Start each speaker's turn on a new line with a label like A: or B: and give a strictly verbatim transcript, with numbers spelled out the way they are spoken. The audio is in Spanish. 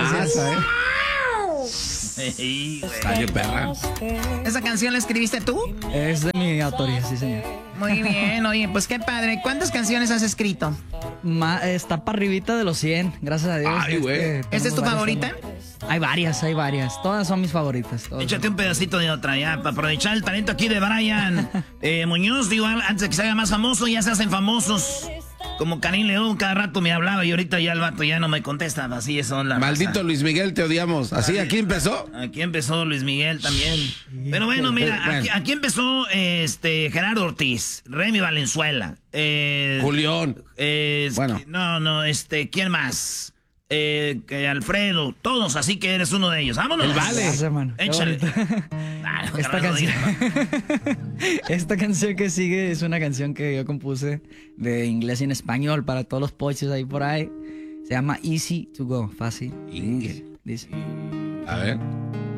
A: gracias.
B: Ah,
A: Sí,
B: Ay, perra.
C: ¿Esa canción la escribiste tú?
D: Es de mi autoría, sí, señor.
C: Muy bien, oye, pues qué padre. ¿Cuántas canciones has escrito?
D: Ma, está para arribita de los cien, gracias a Dios.
B: Ay, güey.
D: Este,
C: ¿Esta es
D: tenemos
C: tu
D: varias
C: favorita?
D: favoritas. Hay varias, hay varias. Todas son mis favoritas. todas.
A: Échate un pedacito de otra ya, para aprovechar el talento aquí de Brian eh, Muñoz. Digo, antes de que se haga más famoso, ya se hacen famosos. Como Karim León, cada rato me hablaba y ahorita ya el vato ya no me contesta. Así son las.
B: Maldito
A: raza.
B: Luis Miguel, te odiamos. ¿Así? ¿Aquí empezó?
A: Aquí empezó Luis Miguel también. Pero bueno, mira,
B: Bueno.
A: aquí, aquí empezó este Gerardo Ortiz, Remy Valenzuela, eh,
B: Julián.
A: eh,
B: Bueno.
A: no, no, este, ¿quién más? Eh, que Alfredo, todos, así que eres uno de ellos. Vámonos.
B: El Vale.
D: Gracias, hermano. Qué
A: Échale.
D: bonito.
A: Ah, no,
D: Esta
A: Gerardo,
D: canción,
A: diga.
D: esta canción que sigue es una canción que yo compuse de inglés y en español para todos los pochos ahí por ahí. Se llama Easy to Go, fácil.
B: Inge.
D: Dice.
B: A ver.